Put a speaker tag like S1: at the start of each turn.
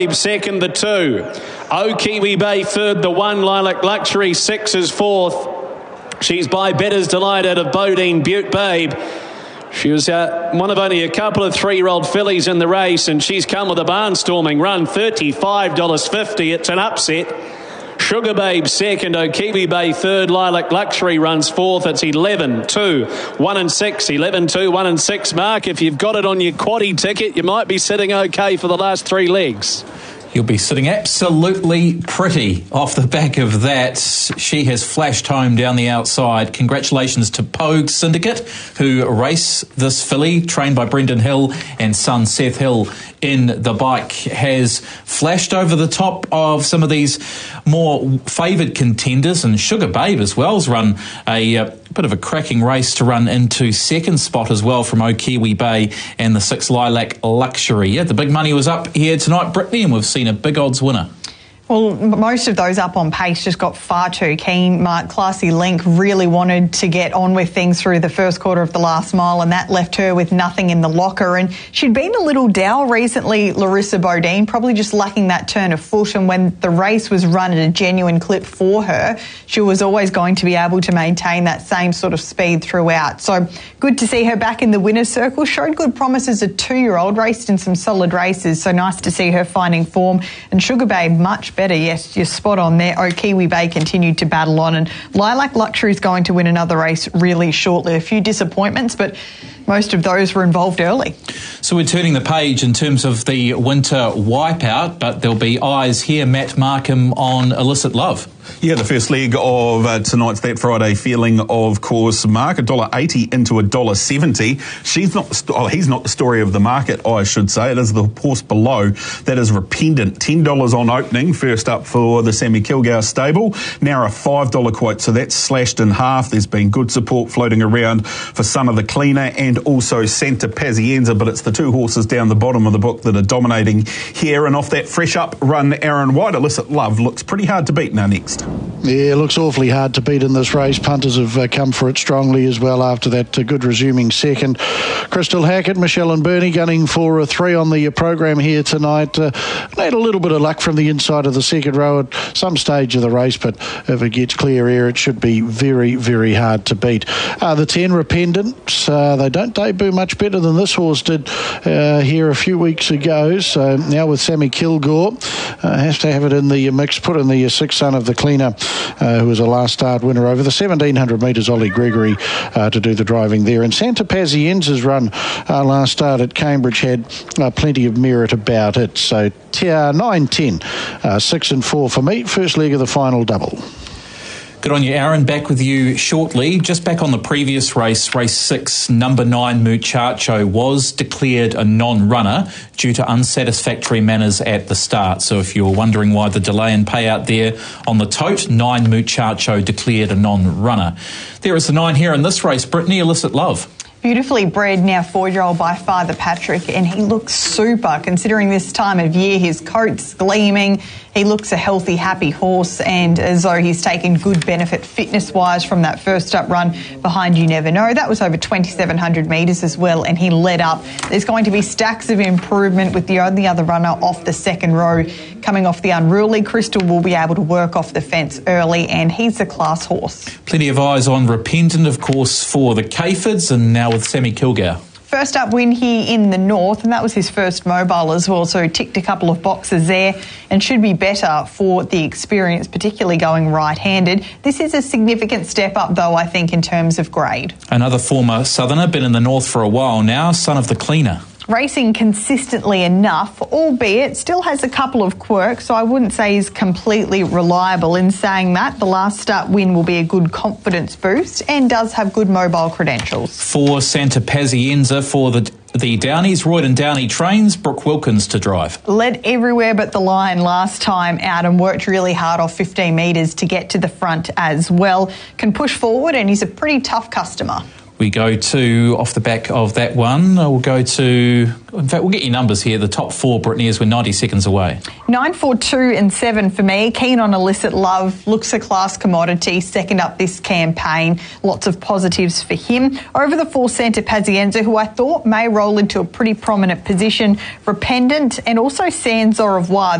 S1: Second, the 2. Oh Kiwi Bay third, the 1. Lilac Luxury 6 is fourth. She's by Better's Delight out of Bodine, Butte Babe. She was one of only a couple of 3-year-old fillies in the race, and she's come with a barnstorming run, $35.50. It's an upset. Sugar Babe second, Oh Kiwi Bay third, Lilac Luxury runs fourth. It's 11, 2, 1 and 6, 11, 2, 1 and 6. Mark, if you've got it on your quaddie ticket, you might be sitting okay for the last 3 legs.
S2: You'll be sitting absolutely pretty off the back of that. She has flashed home down the outside. Congratulations to Pogue Syndicate, who race this filly, trained by Brendan Hill and son Seth Hill in the bike, has flashed over the top of some of these more favoured contenders, and Sugar Babe as well has run a bit of a cracking race to run into second spot as well from Oh Kiwi Bay and the 6 Lilac Luxury. Yeah, the big money was up here tonight, Brittany, and we've seen a big odds winner.
S3: Well, most of those up on pace just got far too keen. Mark, Classy Link really wanted to get on with things through the first quarter of the last mile, and that left her with nothing in the locker. And she'd been a little down recently, Larissa Bodine, probably just lacking that turn of foot. And when the race was run at a genuine clip for her, she was always going to be able to maintain that same sort of speed throughout. So good to see her back in the winner's circle. Showed good promise as a 2-year-old, raced in some solid races. So nice to see her finding form. And Sugar Babe, much better. Yes, you're spot on there. Oh Kiwi Bay continued to battle on, and Lilac Luxury is going to win another race really shortly. A few disappointments, but most of those were involved early.
S2: So we're turning the page in terms of the winter wipeout, but there'll be eyes here, Matt Markham, on Illicit Love.
S4: Yeah, the first leg of tonight's That Friday Feeling, of course, Mark, $1.80 into $1.70. He's not the story of the market, I should say. It is the horse below that is Rependant. $10 on opening, first up for the Sammy Kilgour stable. Now a $5 quote, so that's slashed in half. There's been good support floating around for Son of the Cleaner and also Santa Pazienza, but it's the 2 horses down the bottom of the book that are dominating here. And off that fresh up run, Aaron White, Illicit Love looks pretty hard to beat now next.
S5: Yeah, it looks awfully hard to beat in this race. Punters have come for it strongly as well after that good resuming second. Crystal Hackett, Michelle and Bernie gunning for a 3 on the programme here tonight. They had a little bit of luck from the inside of the second row at some stage of the race, but if it gets clear air, it should be very, very hard to beat. The 10 Rependants, they don't debut much better than this horse did here a few weeks ago. So now with Sammy Kilgour, has to have it in the mix, put in the 6 Son of the Cleaner, who was a last start winner over the 1,700 metres, Ollie Gregory to do the driving there. And Santa Pazienza's run last start at Cambridge had plenty of merit about it. So 9-10, 6 and 4 for me. First leg of the final double.
S2: Good on you, Aaron. Back with you shortly. Just back on the previous race, race 6, number 9, Muchacho, was declared a non-runner due to unsatisfactory manners at the start. So if you're wondering why the delay in payout there on the tote, 9 Muchacho declared a non-runner. There is the 9 here in this race, Brittany, Illicit Love.
S3: Beautifully bred, now 4-year-old by Father Patrick, and he looks super considering this time of year. His coat's gleaming. He looks a healthy, happy horse, and as though he's taken good benefit fitness-wise from that first up run behind You Never Know. That was over 2,700 metres as well, and he led up. There's going to be stacks of improvement with the only other runner off the second row coming off the Unruly. Crystal will be able to work off the fence early, and he's a class horse.
S2: Plenty of eyes on Rependant, of course, for the Cafords, and now with Sammy Kilgour.
S3: First up win here in the north, and that was his first mobile as well, so ticked a couple of boxes there and should be better for the experience, particularly going right-handed. This is a significant step up, though, I think, in terms of grade.
S2: Another former Southerner, been in the north for a while now, Son of the Cleaner.
S3: Racing consistently enough, albeit still has a couple of quirks, so I wouldn't say he's completely reliable. In saying that, the last start win will be a good confidence boost and does have good mobile credentials.
S2: For Santa Pazienza, for the Downies, Royden Downey trains, Brooke Wilkins to drive.
S3: Led everywhere but the line last time out and worked really hard off 15 metres to get to the front as well. Can push forward and he's a pretty tough customer.
S2: we go to, off the back of that one, we'll go to, in fact, we'll get your numbers here. The top 4, Brittany, as we're 90 seconds away.
S3: 9, 4, 2 and 7 for me. Keen on Illicit Love, looks a class commodity, second up this campaign. Lots of positives for him. Over the 4 centre, Pazienza, who I thought may roll into a pretty prominent position. Rependant and also Sans Au Revoir.